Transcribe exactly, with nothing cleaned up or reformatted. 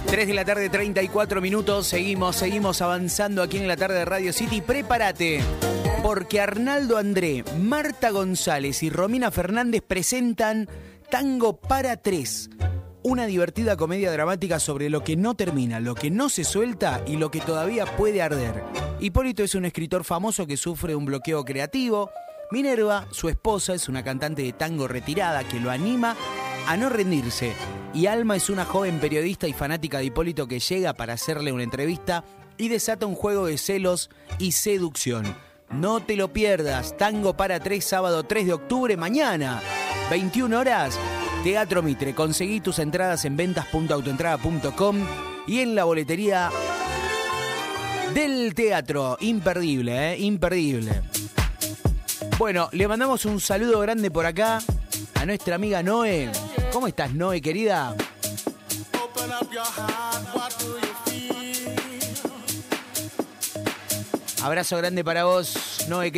tres de la tarde, treinta y cuatro minutos. Seguimos, seguimos avanzando aquí en la tarde de Radio City. Prepárate, porque Arnaldo André, Marta González y Romina Fernández presentan Tango para Tres. Una divertida comedia dramática sobre lo que no termina, lo que no se suelta y lo que todavía puede arder. Hipólito es un escritor famoso que sufre un bloqueo creativo. Minerva, su esposa, es una cantante de tango retirada que lo anima a no rendirse. Y Alma es una joven periodista y fanática de Hipólito que llega para hacerle una entrevista y desata un juego de celos y seducción. No te lo pierdas, Tango para Tres, sábado tres de octubre, mañana, veintiuna horas, Teatro Mitre. Conseguí tus entradas en ventas punto autoentrada punto com y en la boletería del teatro. Imperdible, ¿eh? Imperdible. Bueno, le mandamos un saludo grande por acá a nuestra amiga Noé. ¿Cómo estás, Noé, querida? Abrazo grande para vos, Noé, querida.